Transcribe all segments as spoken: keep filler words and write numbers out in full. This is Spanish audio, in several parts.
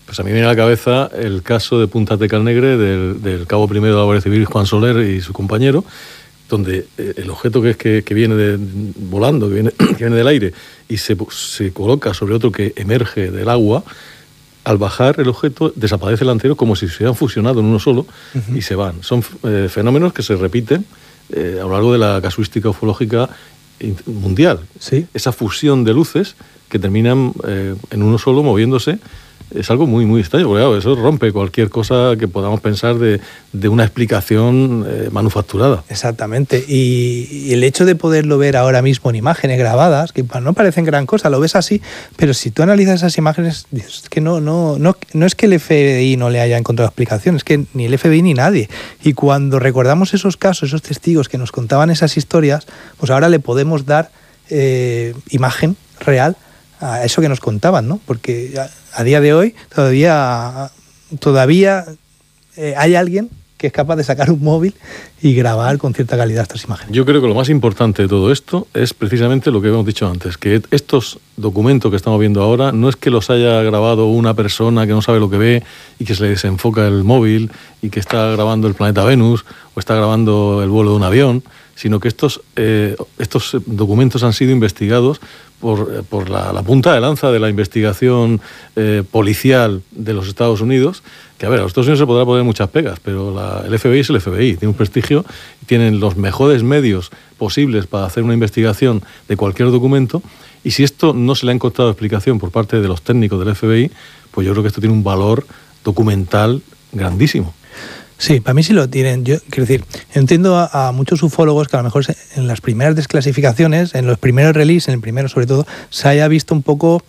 Pues a mí me viene a la cabeza el caso de Punta Tecalnegre del, del cabo primero de la Guardia Civil, Juan Soler, y su compañero, donde el objeto que es que, que viene de, volando, que viene, que viene del aire, y se, se coloca sobre otro que emerge del agua, al bajar el objeto desaparece el anterior como si se hubieran fusionado en uno solo, uh-huh. y se van. Son eh, fenómenos que se repiten eh, a lo largo de la casuística ufológica mundial. ¿Sí? Esa fusión de luces que terminan eh, en uno solo moviéndose. Es algo muy, muy extraño, porque claro, eso rompe cualquier cosa que podamos pensar de, de una explicación eh, manufacturada. Exactamente, y, y el hecho de poderlo ver ahora mismo en imágenes grabadas, que no parecen gran cosa, lo ves así, pero si tú analizas esas imágenes, dices que no, no, no, no es que el F B I no le haya encontrado explicación, es que ni el F B I ni nadie. Y cuando recordamos esos casos, esos testigos que nos contaban esas historias, pues ahora le podemos dar eh, imagen real a eso que nos contaban, ¿no? Porque a, a día de hoy todavía, todavía eh, hay alguien que es capaz de sacar un móvil y grabar con cierta calidad estas imágenes. Yo creo que lo más importante de todo esto es precisamente lo que hemos dicho antes, que estos documentos que estamos viendo ahora no es que los haya grabado una persona que no sabe lo que ve y que se le desenfoca el móvil y que está grabando el planeta Venus o está grabando el vuelo de un avión, sino que estos, eh, estos documentos han sido investigados por, por la, la punta de lanza de la investigación eh, policial de los Estados Unidos, que a ver, a los Estados Unidos se podrá poner muchas pegas, pero la, el F B I es el F B I, tiene un prestigio, tienen los mejores medios posibles para hacer una investigación de cualquier documento, y si esto no se le ha encontrado explicación por parte de los técnicos del F B I, pues yo creo que esto tiene un valor documental grandísimo. Sí, para mí sí lo tienen. Yo quiero decir, entiendo a, a muchos ufólogos que a lo mejor en las primeras desclasificaciones, en los primeros releases, en el primero sobre todo, se haya visto un poco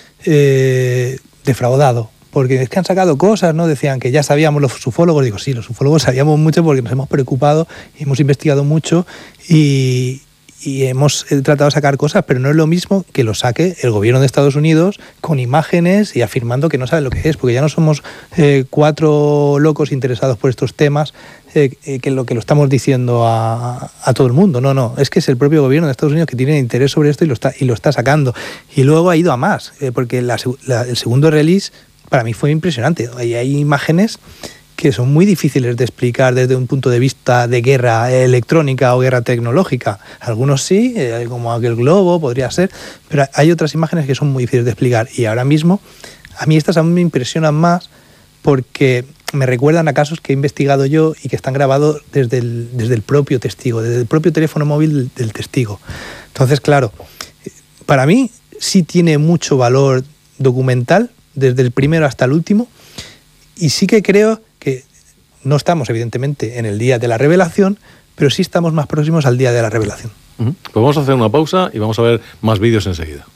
eh, defraudado. Porque es que han sacado cosas, ¿no? Decían que ya sabíamos los ufólogos. Digo, sí, los ufólogos sabíamos mucho porque nos hemos preocupado y hemos investigado mucho y, y hemos tratado de sacar cosas, pero no es lo mismo que lo saque el gobierno de Estados Unidos con imágenes y afirmando que no sabe lo que es, porque ya no somos eh, cuatro locos interesados por estos temas eh, eh, que lo que lo estamos diciendo a, a todo el mundo. No, no, es que es el propio gobierno de Estados Unidos que tiene interés sobre esto y lo está, y lo está sacando. Y luego ha ido a más, eh, porque la, la, el segundo release para mí fue impresionante. Hay, hay imágenes que son muy difíciles de explicar desde un punto de vista de guerra electrónica o guerra tecnológica. Algunos sí, eh, como aquel globo podría ser, pero hay otras imágenes que son muy difíciles de explicar. Y ahora mismo, a mí estas a mí me impresionan más porque me recuerdan a casos que he investigado yo y que están grabados desde el, desde el propio testigo, desde el propio teléfono móvil del, del testigo. Entonces, claro, para mí sí tiene mucho valor documental, desde el primero hasta el último, y sí que creo que no estamos evidentemente en el día de la revelación, pero sí estamos más próximos al día de la revelación. Uh-huh. Pues vamos a hacer una pausa y vamos a ver más vídeos enseguida.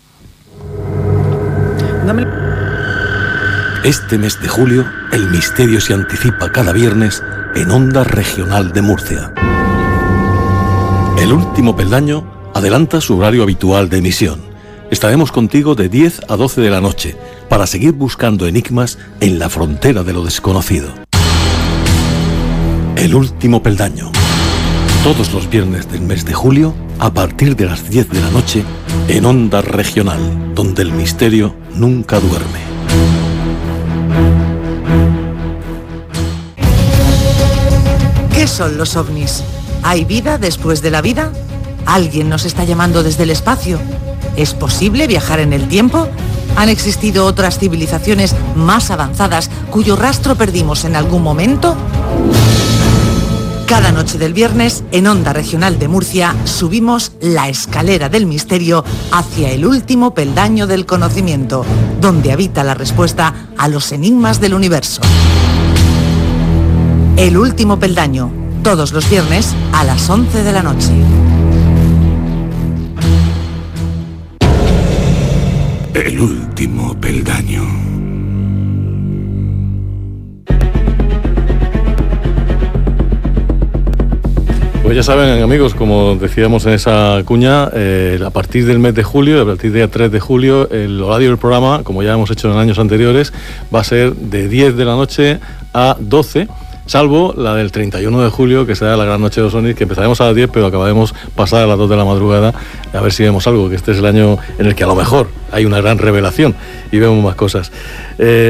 Dame... Este mes de julio, el misterio se anticipa cada viernes en Onda Regional de Murcia. El último peldaño adelanta su horario habitual de emisión. Estaremos contigo de diez a doce de la noche para seguir buscando enigmas en la frontera de lo desconocido. El último peldaño. Todos los viernes del mes de julio, a partir de las diez de la noche, en Onda Regional, donde el misterio nunca duerme. ¿Qué son los ovnis? ¿Hay vida después de la vida? ¿Alguien nos está llamando desde el espacio? ¿Es posible viajar en el tiempo? ¿Han existido otras civilizaciones más avanzadas cuyo rastro perdimos en algún momento? Cada noche del viernes, en Onda Regional de Murcia, subimos la escalera del misterio hacia el último peldaño del conocimiento, donde habita la respuesta a los enigmas del universo. El último peldaño, todos los viernes a las once de la noche. El último peldaño. Pues ya saben, amigos, como decíamos en esa cuña, eh, a partir del mes de julio, a partir del día tres de julio, el horario del programa, como ya hemos hecho en años anteriores, va a ser de diez de la noche a doce, salvo la del treinta y uno de julio, que será la gran noche de los ovnis, que empezaremos a las diez, pero acabaremos pasar a las dos de la madrugada, a ver si vemos algo, que este es el año en el que a lo mejor hay una gran revelación y vemos más cosas. Eh,